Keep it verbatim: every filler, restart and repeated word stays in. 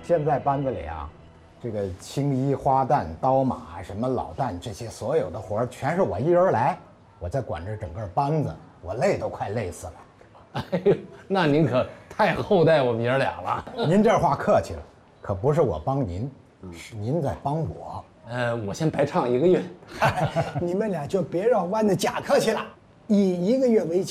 现在班子里啊，这个青衣、花旦、刀马什么老旦这些所有的活儿，全是我一人来，我在管着整个班子，我累都快累死了。 哎呦，那您可太厚待我们爷俩了。 您这话客气了，可不是我帮您，是您在帮我。 呃，我先白唱一个月。 你们俩就别让弯子假客气了，以一个月为期。